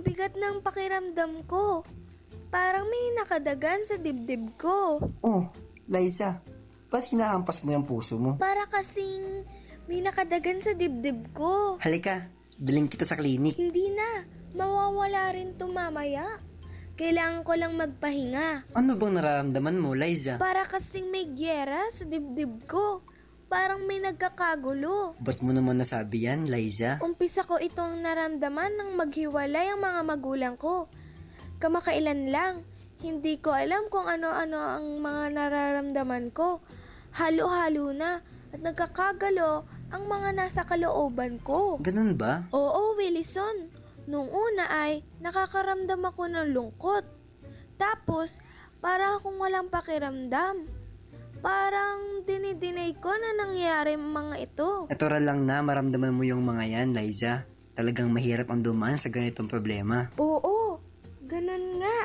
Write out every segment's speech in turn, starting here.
Ang bigat ng pakiramdam ko. Parang may nakadagan sa dibdib ko. Oh, Liza, ba't hinahampas mo yung puso mo? Para kasing may nakadagan sa dibdib ko. Halika, daling kita sa klinik. Hindi na. Mawawala rin to mamaya. Kailangan ko lang magpahinga. Ano bang nararamdaman mo, Liza? Para kasing may gyera sa dibdib ko. Parang may nagkakagulo. Ba't mo naman nasabi yan, Liza? Umpisa ko itong naramdaman nang maghiwalay ang mga magulang ko. Kamakailan lang. Hindi ko alam kung ano-ano ang mga nararamdaman ko. Halo-halo na at nagkakagalo ang mga nasa kalooban ko. Ganun ba? Oo, Willison. Nung una ay nakakaramdam ako ng lungkot. Tapos, para akong walang pakiramdam. Parang dinidinay ko na nangyari ang mga ito. Natural lang na maramdaman mo yung mga yan, Liza. Talagang mahirap ang dumaan sa ganitong problema. Oo, ganun nga.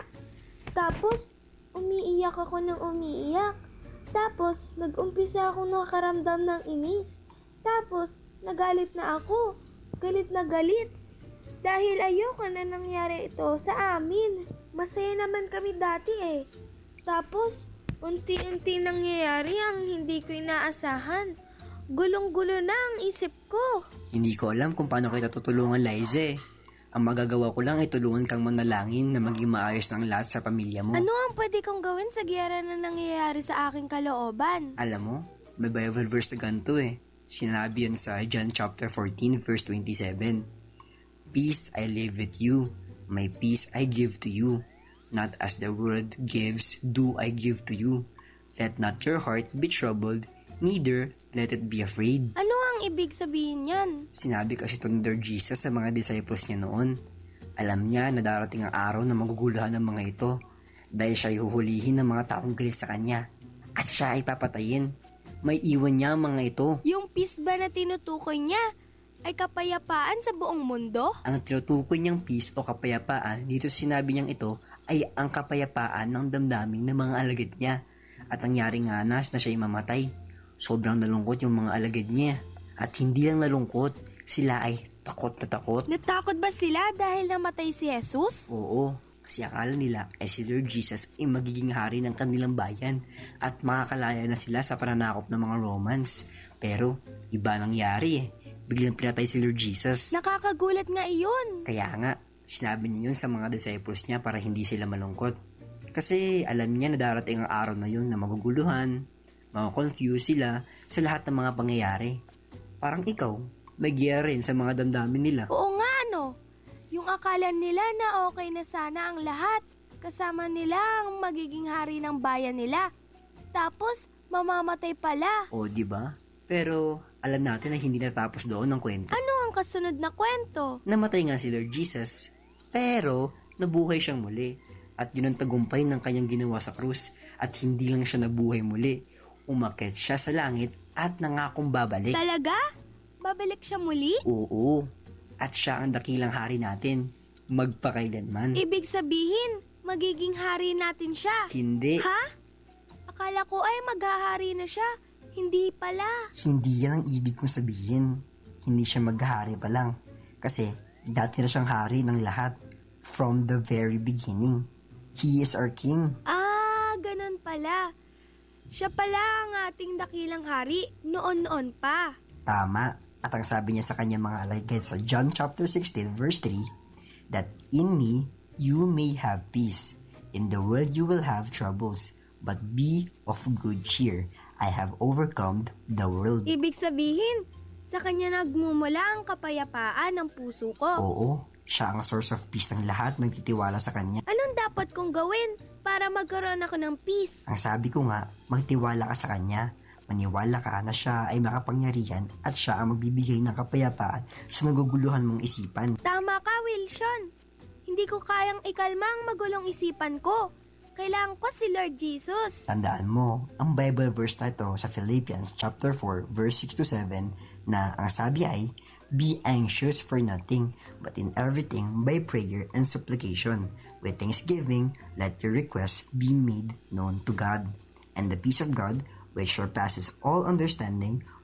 Tapos, umiiyak ako ng umiiyak. Tapos, nag-umpisa akong nakaramdam ng inis. Tapos, nagalit na ako. Galit na galit. Dahil ayoko na nangyari ito sa amin. Masaya naman kami dati eh. Tapos, unti-unti nangyayari ang hindi ko inaasahan. Gulong-gulo na ang isip ko. Hindi ko alam kung paano kita tutulungan, Liza. Ang magagawa ko lang ay tulungan kang manalangin na maging maayos ng lahat sa pamilya mo. Ano ang pwede kong gawin sa giyera na nangyayari sa aking kalooban? Alam mo, may Bible verse na ganito eh. Sinabi yan sa John chapter 14 verse 27. Peace I live with you, my peace I give to you. Not as the world gives, do I give to you. Let not your heart be troubled, neither let it be afraid. Ano ang ibig sabihin yan? Sinabi kasi ito ni Lord Jesus sa mga disciples niya noon. Alam niya na darating ang araw na maguguluhan ng mga ito dahil siya ay huhulihin ng mga taong galit sa kanya at siya ay papatayin. May iwan niya ang mga ito. Yung peace ba na tinutukoy niya ay kapayapaan sa buong mundo? Ang tinutukoy niyang peace o kapayapaan dito sinabi niyang ito ay ang kapayapaan ng damdamin ng mga alagad niya. At nangyari nga na siya ay mamatay. Sobrang nalungkot yung mga alagad niya. At hindi lang nalungkot, sila ay takot na takot. Natakot ba sila dahil namatay si Jesus? Oo, kasi akala nila ay si Lord Jesus ay magiging hari ng kanilang bayan at makakalaya na sila sa pananakop ng mga Romans. Pero iba nangyari eh. Biglang pinatay si Lord Jesus. Nakakagulat nga iyon. Kaya nga, sinabi niya yun sa mga disciples niya para hindi sila malungkot. Kasi alam niya na darating ang araw na yun na maguguluhan, makakonfuse sila sa lahat ng mga pangyayari. Parang ikaw, may giyera rin sa mga damdamin nila. Oo nga no. Yung akala nila na okay na sana ang lahat. Kasama nila ang magiging hari ng bayan nila. Tapos, mamamatay pala. O, di ba? Pero alam natin na hindi natapos doon ang kwento. Ano ang kasunod na kwento? Namatay nga si Lord Jesus, pero nabuhay siyang muli. At yun ang tagumpay ng kanyang ginawa sa krus. At hindi lang siya nabuhay muli. Umakyat siya sa langit at nangakong babalik. Talaga? Babalik siya muli? Oo. At siya ang dakilang hari natin. Magpakailanman. Ibig sabihin, magiging hari natin siya. Hindi. Ha? Akala ko ay maghahari na siya. Hindi pala. Hindi yan ang ibig kong sabihin. Hindi siya maghahari pa lang. Kasi dati na siyang hari ng lahat. From the very beginning. He is our king. Ah, ganun pala. Siya pala ang ating dakilang hari noon-noon pa. Tama. At ang sabi niya sa kanyang mga alagad sa John chapter 16 verse 3, that in me you may have peace. In the world you will have troubles, but be of good cheer. I have overcome the world. Ibig sabihin, sa kanya nagmumula ang kapayapaan ng puso ko. Oo, siya ang source of peace ng lahat nagtitiwala sa kanya. Anong dapat kong gawin para magkaroon ako ng peace? Ang sabi ko nga, magtiwala ka sa kanya. Maniwala ka na siya ay makapangyarihan at siya ang magbibigay ng kapayapaan sa naguguluhan mong isipan. Tama ka, Wilson. Hindi ko kayang ikalma ang magulong isipan ko. Kailangan ko si Lord Jesus. Tandaan mo, ang Bible verse na ito sa Philippians chapter 4 verse 6 to 7 na ang sabi ay, be anxious for nothing, but in everything by prayer and supplication. With thanksgiving, let your requests be made known to God. And the peace of God, which surpasses all understanding,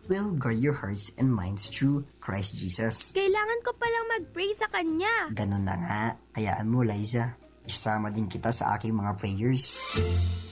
will guard your hearts and minds through Christ Jesus. Kailangan ko palang mag-pray sa Kanya. Ganun na nga, hayaan mo Liza. Isama din kita sa aking mga prayers.